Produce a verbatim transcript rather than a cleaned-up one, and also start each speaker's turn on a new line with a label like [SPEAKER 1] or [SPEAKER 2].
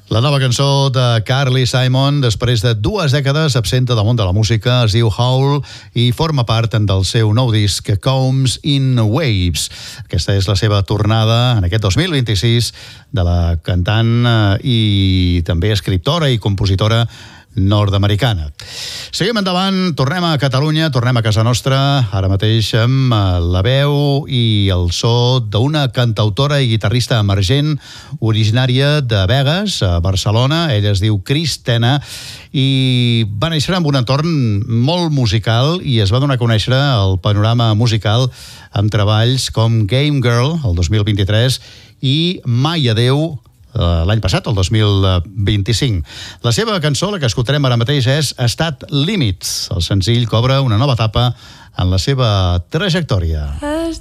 [SPEAKER 1] La nova cançó de Carly Simon, després de dues dècades absenta del món de la música, es diu Howl i forma part del seu nou disc Comes in Waves. Aquesta és la seva tornada en aquest dos mil vint-i-sis de la cantant i també escriptora i compositora nord-americana. Seguim endavant, tornem a Catalunya, tornem a casa nostra, ara mateix amb la veu i el so d'una cantautora i guitarrista emergent originària de Begues, a Barcelona. Ella es diu Cristina i va néixer en un entorn molt musical i es va donar a conèixer el panorama musical amb treballs com Game Girl, el dos mil vint-i-tres, i Mai adeu, l'any passat, el dos mil vint-i-cinc. La seva cançó, la que escoltarem ara mateix, és Estat Límit. El senzill cobra una nova etapa en la seva trajectòria.